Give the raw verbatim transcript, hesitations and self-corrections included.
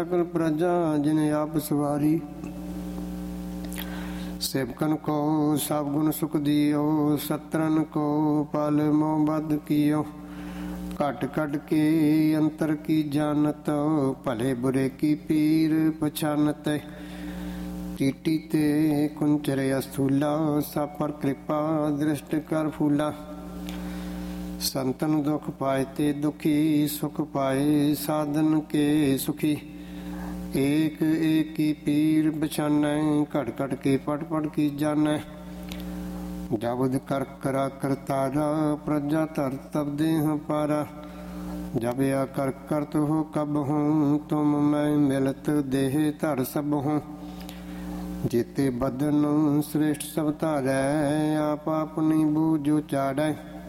सकल प्रजा जिन आप सवारी, सेवकन को सब गुण सुख दियो, सत्रन को पाल मोह बद कियो। घट घट के अंतर की जानत, भले बुरे की पीर पछानत। टीटी ते कुंचरे अस्थूला, सब पर कृपा दृष्ट कर फूला। संतन दुख पाए ते दुखी, सुख पाए साधन के सुखी। एक एक की पीर बछानै, घट घट के पट पट की जानै। जबद कर करा करतारा, प्रजा धर तब देह पारा। जब या कर करत हो कब हूँ, तुम मैं मिलत देह धर सब हूँ। जेते बदन श्रेष्ठ सब धारै, आप अपनी बूझ चाड़ै।